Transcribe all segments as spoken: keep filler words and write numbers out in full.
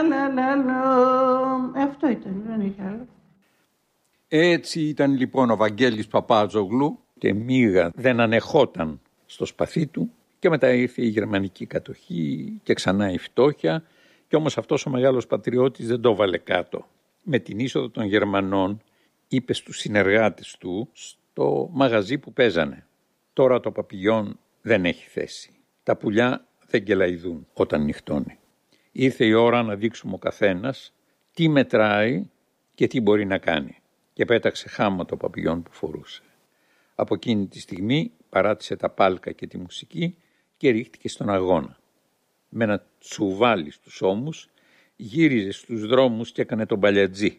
Αυτό ήταν, δεν είχε άλλο. Έτσι ήταν λοιπόν ο Βαγγέλης Παπάζογλου και μίγα δεν ανεχόταν στο σπαθί του και μετά ήρθε η γερμανική κατοχή και ξανά η φτώχεια και όμως αυτός ο μεγάλος πατριώτης δεν το βάλε κάτω. Με την είσοδο των Γερμανών είπε στους συνεργάτες του στο μαγαζί που παίζανε: τώρα το παπηγιόν δεν έχει θέση. Τα πουλιά δεν κελαϊδούν όταν νυχτώνει. Ήρθε η ώρα να δείξουμε ο καθένας τι μετράει και τι μπορεί να κάνει. Και πέταξε χάμω το παπηγιόν που φορούσε. Από εκείνη τη στιγμή παράτησε τα πάλκα και τη μουσική και ρίχτηκε στον αγώνα. Με ένα τσουβάλι στους ώμους γύριζε στους δρόμους και έκανε τον παλιατζή.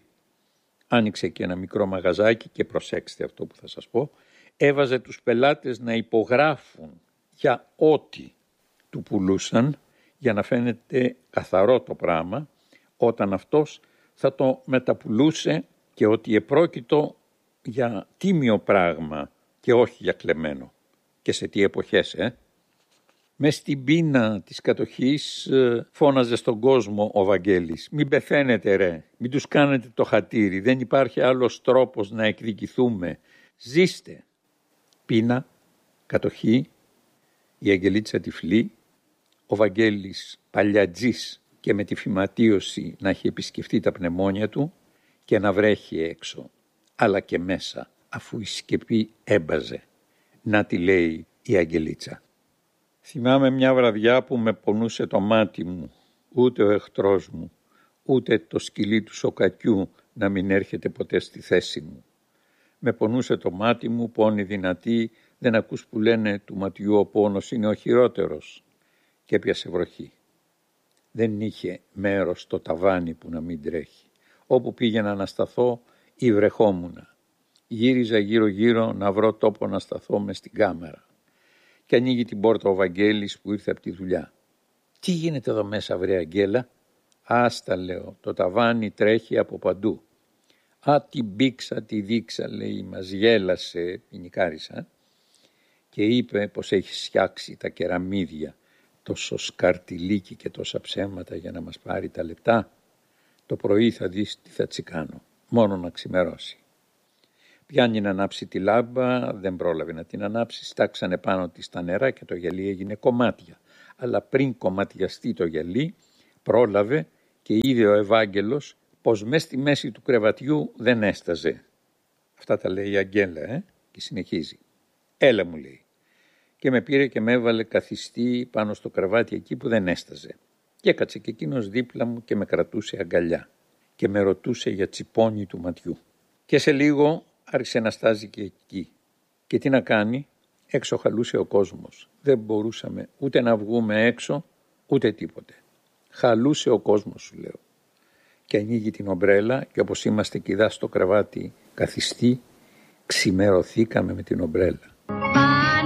Άνοιξε και ένα μικρό μαγαζάκι και προσέξτε αυτό που θα σας πω. Έβαζε τους πελάτες να υπογράφουν για ό,τι του πουλούσαν για να φαίνεται καθαρό το πράγμα όταν αυτός θα το μεταπουλούσε και ότι επρόκειτο για τίμιο πράγμα και όχι για κλεμμένο. Και σε τι εποχές, ε? Μες στην πείνα της κατοχής φώναζε στον κόσμο ο Βαγγέλης: μην πεθαίνετε ρε, μην τους κάνετε το χατήρι, δεν υπάρχει άλλος τρόπος να εκδικηθούμε. Ζήστε. Πείνα, κατοχή, η Αγγελίτσα τυφλή, ο Βαγγέλης παλιατζής και με τη φυματίωση να έχει επισκεφτεί τα πνευμόνια του και να βρέχει έξω, αλλά και μέσα, αφού η σκεπή έμπαζε. Να τη λέει η Αγγελίτσα. Θυμάμαι μια βραδιά που με πονούσε το μάτι μου, ούτε ο εχθρός μου, ούτε το σκυλί του σοκακιού να μην έρχεται ποτέ στη θέση μου. Με πονούσε το μάτι μου, πόνοι δυνατοί, δεν ακούς που λένε του ματιού ο πόνος είναι ο χειρότερος. Και έπιασε βροχή. Δεν είχε μέρος το ταβάνι που να μην τρέχει. Όπου πήγαινα να σταθώ ή βρεχόμουνα. Γύριζα γύρω γύρω να βρω τόπο να σταθώ μες στην κάμερα. Και ανοίγει την πόρτα ο Βαγγέλης που ήρθε από τη δουλειά. Τι γίνεται εδώ μέσα βρε Αγγέλα? Άστα λέω, το ταβάνι τρέχει από παντού. Α, την πήξα, τη δείξα λέει, μας γέλασε, ποινικάρισα και είπε πως έχει σιάξει τα κεραμίδια, τόσο σκαρτιλίκι και τόσα ψέματα για να μας πάρει τα λεπτά. Το πρωί θα δεις τι θα τσικάνω, μόνο να ξημερώσει. Πιάνει να ανάψει τη λάμπα, δεν πρόλαβε να την ανάψει, στάξανε πάνω της τα νερά και το γυαλί έγινε κομμάτια. Αλλά πριν κομματιαστεί το γυαλί, πρόλαβε και είδε ο Ευάγγελος πως μες στη μέση του κρεβατιού δεν έσταζε. Αυτά τα λέει η Αγγέλα, ε, και συνεχίζει. Έλα μου λέει. Και με πήρε και με έβαλε καθιστή πάνω στο κρεβάτι εκεί που δεν έσταζε. Και έκατσε και εκείνος δίπλα μου και με κρατούσε αγκαλιά και με ρωτούσε για τσιπόνι του ματιού. Και σε λίγο άρχισε να στάζει και εκεί. Και τι να κάνει, έξω χαλούσε ο κόσμος. Δεν μπορούσαμε ούτε να βγούμε έξω, ούτε τίποτε. Χαλούσε ο κόσμος σου λέω. Και ανοίγει την ομπρέλα και όπως είμαστε κηδά στο κρεβάτι καθιστή, ξημερωθήκαμε με την ομπρέλα.